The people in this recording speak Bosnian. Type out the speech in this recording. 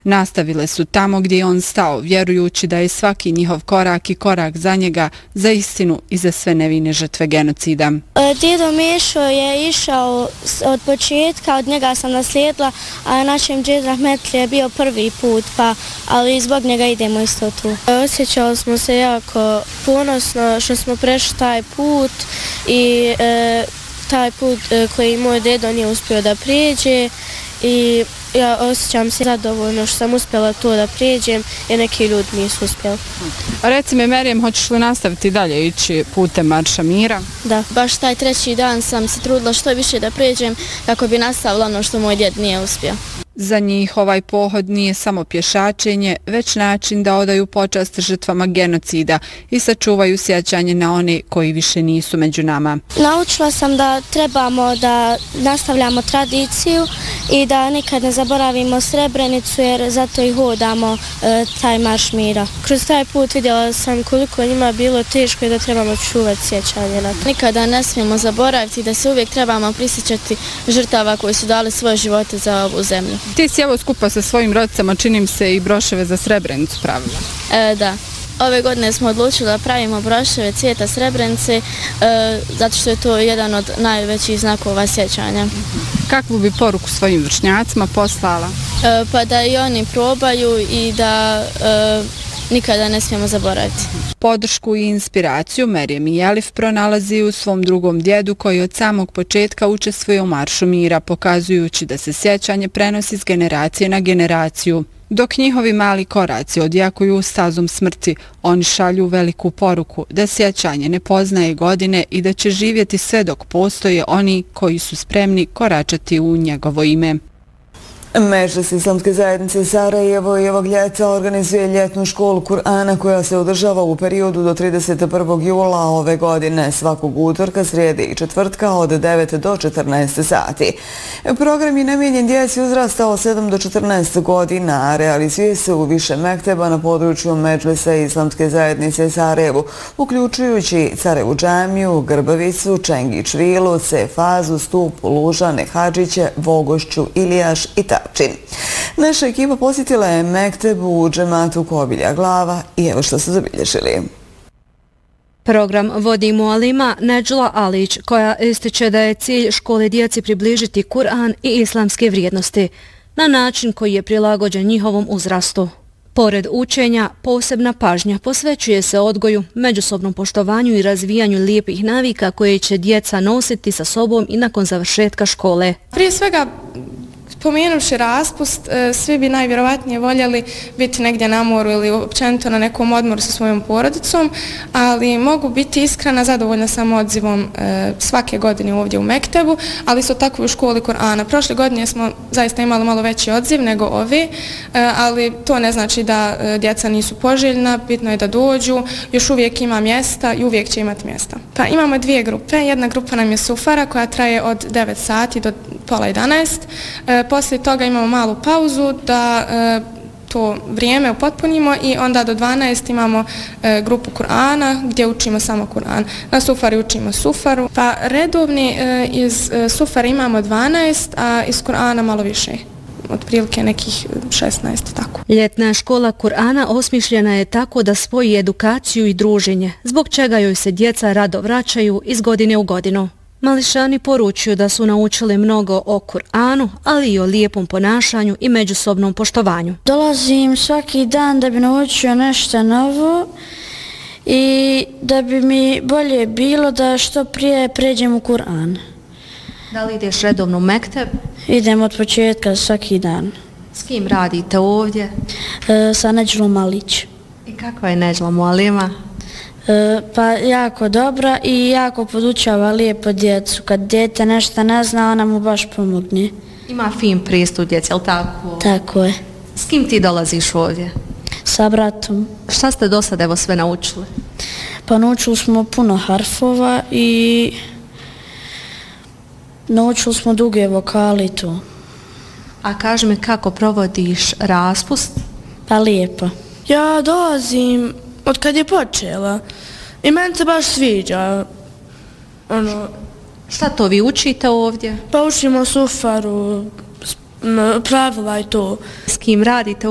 Nastavile su tamo gdje je on stao, vjerujući da je svaki njihov korak i korak za njega, za istinu i za sve nevine žrtve genocida. Djedo Mešo je išao od početka, od njega sam naslijedila, a našem džed Rahmetli je bio prvi put, ali zbog njega idemo isto tu. Osjećali smo se jako ponosno što smo prešli taj put i taj put koji moj dedo nije uspio da prijeđe i ja osjećam se zadovoljno što sam uspjela to da prijeđem jer neki ljudi nisu uspjeli. A reci mi, Merijem, hoćeš li nastaviti dalje ići putem Marša mira? Da, baš taj treći dan sam se trudila što više da prijeđem kako bi nastavila ono što moj djed nije uspio. Za njih ovaj pohod nije samo pješačenje, već način da odaju počast žrtvama genocida i sačuvaju sjećanje na one koji više nisu među nama. Naučila sam da trebamo da nastavljamo tradiciju i da nikad ne zaboravimo Srebrenicu jer zato i hodamo taj Marš mira. Kroz taj put vidjela sam koliko njima bilo teško i da trebamo čuvati sjećanje na to. Nikada ne smijemo zaboraviti da se uvijek trebamo prisjećati žrtava koji su dali svoje živote za ovu zemlju. Ti si evo skupa sa svojim rodicama, činim se, i broševe za Srebrenicu pravila. Da. Ove godine smo odlučili da pravimo broševe cvijeta Srebrenice zato što je to jedan od najvećih znakova sjećanja. Kakvu bi poruku svojim vršnjacima poslala? Pa da i oni probaju i da nikada ne smijemo zaboraviti. Podršku i inspiraciju Merijem i Elif pronalazi u svom drugom djedu koji od samog početka učestvuje u Maršu mira, pokazujući da se sjećanje prenosi s generacije na generaciju. Dok njihovi mali koraci odjakuju stazom smrti, oni šalju veliku poruku da sjećanje ne poznaje godine i da će živjeti sve dok postoje oni koji su spremni koračati u njegovo ime. Medžlis Islamske zajednice Sarajevo i ovog ljeta organizuje ljetnu školu Kur'ana koja se održava u periodu do 31. jula ove godine, svakog utorka, srijede i četvrtka od 9 do 14 sati. Program je namijenjen djeci uzrasta od 7 do 14 godina, a realizuje se u više mekteba na području Medžlisa Islamske zajednice Sarajevu, uključujući Carevu džamiju, Grbavicu, Čengić vilu, Cefazu, Stup, Lužane, Hadžiće, Vogošću, Ilijaš i Tapčin. Naša ekipa posjetila je mekteb u džematu Kobilja Glava i evo što su zabilježili. Program vodi mualima Nedžla Alić, koja ističe da je cilj škole djeci približiti Kur'an i islamske vrijednosti na način koji je prilagođen njihovom uzrastu. Pored učenja, posebna pažnja posvećuje se odgoju, međusobnom poštovanju i razvijanju lijepih navika koje će djeca nositi sa sobom i nakon završetka škole. Prije svega, spomenuši raspust, svi bi najvjerovatnije voljeli biti negdje na moru ili općenito na nekom odmoru sa svojom porodicom, ali mogu biti iskrena, zadovoljna sam odzivom svake godine ovdje u mektebu, ali su tako i u školi Kur'ana. Prošle godine smo zaista imali malo veći odziv nego ove, ali to ne znači da djeca nisu poželjna, bitno je da dođu, još uvijek ima mjesta i uvijek će imati mjesta. Pa imamo dvije grupe, jedna grupa nam je sufara koja traje od 9 sati do pola 11. Poslije toga imamo malu pauzu da to vrijeme upotpunimo i onda do 12 imamo grupu Kur'ana gdje učimo samo Kur'an. Na sufari učimo sufaru. Pa redovni iz sufara imamo 12, a iz Kur'ana malo više. Otprilike nekih 16, tako. Ljetna škola Kur'ana osmišljena je tako da spoji edukaciju i druženje, zbog čega joj se djeca rado vraćaju iz godine u godinu. Mališani poručuju da su naučili mnogo o Kur'anu, ali i o lijepom ponašanju i međusobnom poštovanju. Dolazim svaki dan da bi naučio nešto novo i da bi mi bolje bilo da što prije pređem u Kur'an. Da li ideš redovno u mekteb? Idem od početka svaki dan. S kim radite ovdje? Sa Nedžlom Alić. I kakva je Nedžla mualima? Pa jako dobra i jako podučava lijepo djecu. Kad dijete nešto ne zna, ona mu baš pomogne. Ima fin pristup djeci, jel tako? Tako je. S kim ti dolaziš ovdje? Sa bratom. Šta ste do sada evo sve naučili? Pa naučili smo puno harfova i naučili smo duge vokale i to. A kaži mi kako provodiš raspust? Pa lijepo. Ja dolazim od kad je počela i meni se baš sviđa. Šta to vi učite ovdje? Pa učimo sufaru, pravila i to. S kim radite